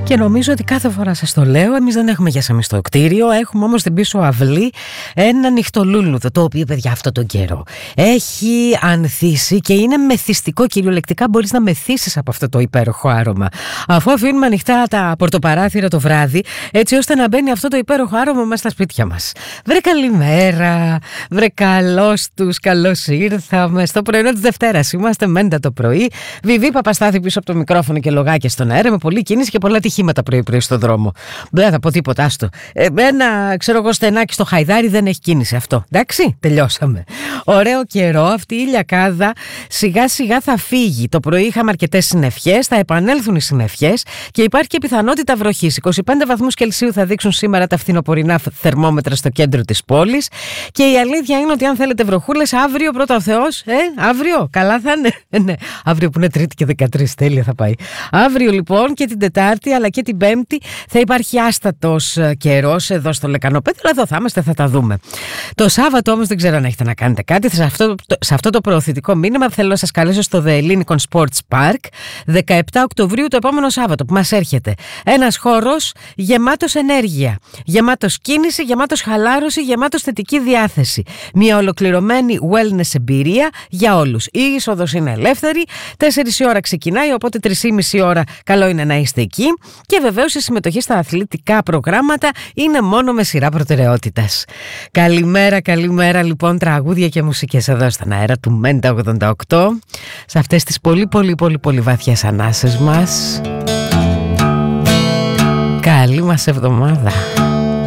Και νομίζω ότι κάθε φορά σας το λέω, εμείς δεν έχουμε για σαμί στο κτίριο, έχουμε όμως στην πίσω αυλή ένα νυχτολούλουδο, το οποίο, παιδιά, αυτό τον καιρό έχει ανθίσει και είναι μεθυστικό, κυριολεκτικά μπορείς να μεθύσεις από αυτό το υπέροχο άρωμα. Αφού αφήνουμε ανοιχτά τα πορτοπαράθυρα το βράδυ, έτσι ώστε να μπαίνει αυτό το υπέροχο άρωμα μέσα στα σπίτια μας. Βρε καλημέρα, βρε καλώς τους, καλώς ήρθαμε στο πρωινό της Δευτέρας. Είμαστε μέντα το πρωί. Βιβί Παπαστάθη πίσω από το μικρόφωνο και λογάκια στον αέρα, με πολλή κίνηση και πολλά ατυχήματα πρωί-πρωί στον δρόμο. Δεν θα πω τίποτα, άστο. Ένα, ξέρω εγώ, στενάκι στο Χαϊδάρι δεν έχει κίνηση αυτό. Εντάξει, τελειώσαμε. Ωραίο καιρό, αυτή η ηλιακάδα σιγά-σιγά θα φύγει. Το πρωί είχαμε αρκετές συννεφιές, θα επανέλθουν οι συννεφιές και υπάρχει και πιθανότητα βροχής. 25 βαθμούς Κελσίου θα δείξουν σήμερα τα φθινοπορεινά θερμόμετρα στο κέντρο της πόλης. Και η αλήθεια είναι ότι αν θέλετε βροχούλες, αύριο πρώτα ο Θεός, αύριο, καλά θα είναι. Ναι, αύριο που είναι Τρίτη και 13, τέλεια θα πάει. Αύριο λοιπόν και την Τετάρτη αλλά και την Πέμπτη θα υπάρχει άστατος καιρός εδώ στο Λεκανοπέδιο, αλλά εδώ θα είμαστε, θα τα δούμε. Το Σάββατο όμως δεν ξέρω αν έχετε να κάνετε κάτι. Σε αυτό το προωθητικό μήνυμα θέλω να σας καλέσω στο The Lincoln Sports Park 17 Οκτωβρίου, το επόμενο Σάββατο που μας έρχεται. Ένας χώρος γεμάτος ενέργεια, γεμάτος κίνηση, γεμάτος χαλάρωση, γεμάτος θετική διάθεση. Μια ολοκληρωμένη wellness εμπειρία για όλους. Η είσοδος είναι ελεύθερη, 4 η ώρα ξεκινάει, οπότε 3,5 ώρα καλό είναι να είστε εκεί. Και βεβαίως η συμμετοχή στα αθλητικά προγράμματα είναι μόνο με σειρά προτεραιότητας. Καλημέρα, καλημέρα λοιπόν, τραγούδια και μουσικές εδώ στον αέρα του Μέντα 88, σε αυτές τις πολύ βαθιές ανάσες μας. Καλή μας εβδομάδα.